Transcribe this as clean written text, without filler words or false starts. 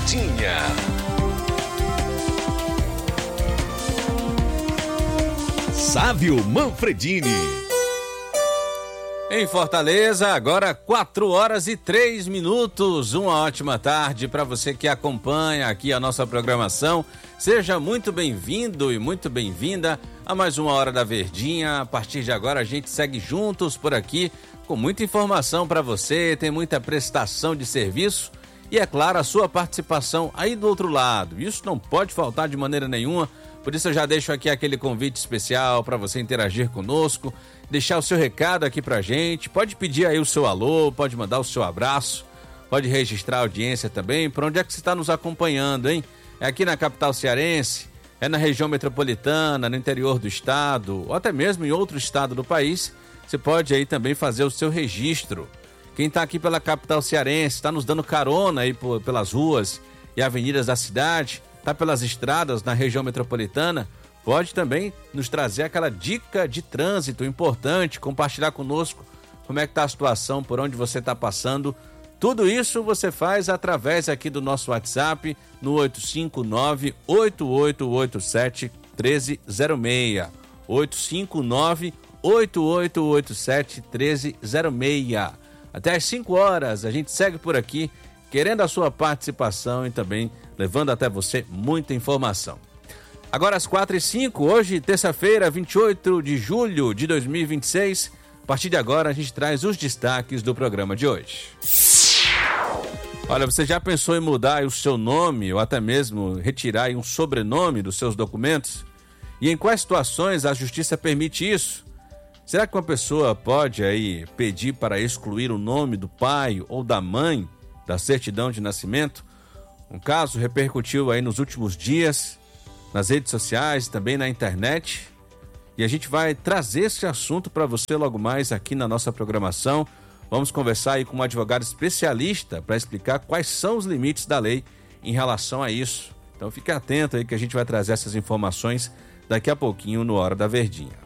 Verdinha. Sávio Manfredini. Em Fortaleza, agora 4h03. Uma ótima tarde para você que acompanha aqui a nossa programação. Seja muito bem-vindo e muito bem-vinda a mais uma Hora da Verdinha. A partir de agora a gente segue juntos por aqui com muita informação para você, tem muita prestação de serviço e, é claro, a sua participação aí do outro lado. Isso não pode faltar de maneira nenhuma, por isso eu já deixo aqui aquele convite especial para você interagir conosco, deixar o seu recado aqui pra gente, pode pedir aí o seu alô, pode mandar o seu abraço, pode registrar a audiência também. Por onde é que você está nos acompanhando, hein? É aqui na capital cearense, é na região metropolitana, no interior do estado, ou até mesmo em outro estado do país, você pode aí também fazer o seu registro. Quem está aqui pela capital cearense, está nos dando carona aí pelas ruas e avenidas da cidade, está pelas estradas na região metropolitana, pode também nos trazer aquela dica de trânsito importante, compartilhar conosco como é que está a situação, por onde você está passando. Tudo isso você faz através aqui do nosso WhatsApp no 859-8887-1306. 859-8887-1306. Até às 5 horas a gente segue por aqui, querendo a sua participação e também levando até você muita informação. Agora às 4h05, hoje, terça-feira, 28 de julho de 2026. A partir de agora, a gente traz os destaques do programa de hoje. Olha, você já pensou em mudar o seu nome ou até mesmo retirar um sobrenome dos seus documentos? E em quais situações a justiça permite isso? Será que uma pessoa pode aí pedir para excluir o nome do pai ou da mãe da certidão de nascimento? Um caso repercutiu aí nos últimos dias nas redes sociais, também na internet, e a gente vai trazer esse assunto para você logo mais aqui na nossa programação. Vamos conversar aí com um advogado especialista para explicar quais são os limites da lei em relação a isso. Então fique atento aí que a gente vai trazer essas informações daqui a pouquinho no Hora da Verdinha.